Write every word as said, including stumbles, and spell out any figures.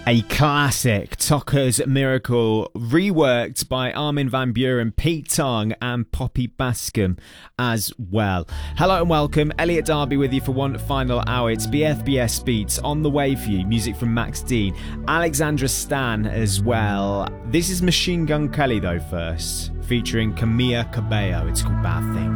A classic, Tokker's Miracle, reworked by Armin van Buuren, Pete Tong and Poppy Bascom as well. Hello and welcome, Elliot Darby with you for one final hour. It's B F B S Beats on the way for you, music from Max Dean, Alexandra Stan as well. This is Machine Gun Kelly though first, featuring Camilla Cabello. It's called Bad Thing.